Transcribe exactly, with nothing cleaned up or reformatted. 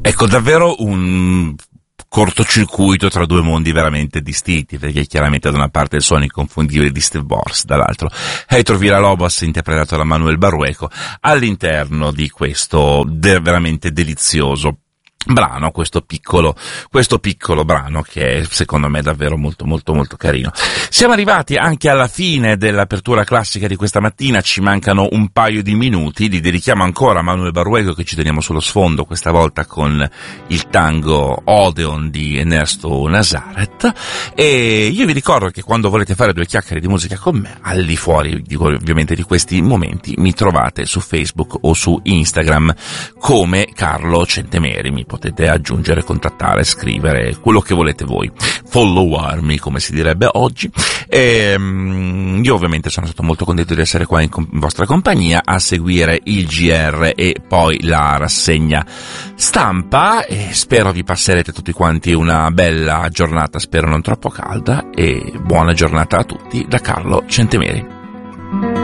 Ecco, davvero un cortocircuito tra due mondi veramente distinti, perché chiaramente da una parte il suono inconfondibile di Steve Morse, dall'altro Heitor Villa-Lobos, interpretato da Manuel Barrueco, all'interno di questo de- veramente delizioso brano, questo piccolo, questo piccolo brano che è secondo me davvero molto molto molto carino. Siamo arrivati anche alla fine dell'apertura classica di questa mattina, ci mancano un paio di minuti, li dedichiamo ancora a Manuel Barrueco che ci teniamo sullo sfondo, questa volta con il tango Odeon di Ernesto Nazaret, e io vi ricordo che quando volete fare due chiacchiere di musica con me, al di fuori di, ovviamente di questi momenti, mi trovate su Facebook o su Instagram come Carlo Centemeri, mi potete aggiungere, contattare, scrivere, quello che volete voi, followarmi come si direbbe oggi. E, um, io ovviamente sono stato molto contento di essere qua in, com- in vostra compagnia a seguire il G R e poi la rassegna stampa, e spero vi passerete tutti quanti una bella giornata, spero non troppo calda, e buona giornata a tutti da Carlo Centemeri.